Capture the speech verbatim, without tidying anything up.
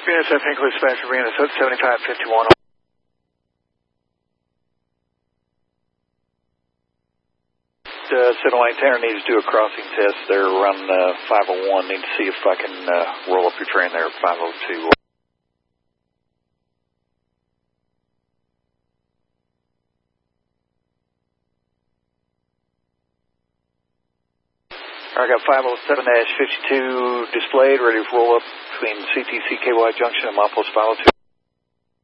Venus, I think, was Spanish for Venus, that's seventy-five fifty-one. Uh, Center Line Tanner needs to do a crossing test there around uh, five oh one. Need to see if I can uh, roll up your train there at five oh two. I got five oh seven fifty-two displayed, ready to roll up between C T C K Y Junction and Milepost five oh two.